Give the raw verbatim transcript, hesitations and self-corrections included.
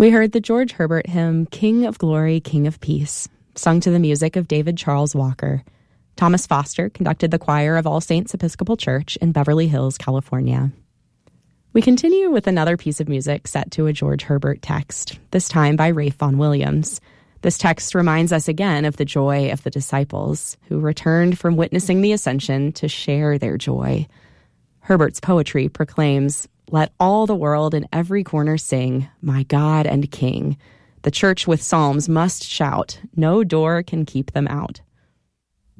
We heard the George Herbert hymn, King of Glory, King of Peace, sung to the music of David Charles Walker. Thomas Foster conducted the choir of All Saints Episcopal Church in Beverly Hills, California. We continue with another piece of music set to a George Herbert text, this time by Ralph Vaughan Williams. This text reminds us again of the joy of the disciples, who returned from witnessing the Ascension to share their joy. Herbert's poetry proclaims, "Let all the world in every corner sing, my God and King. The church with psalms must shout, no door can keep them out."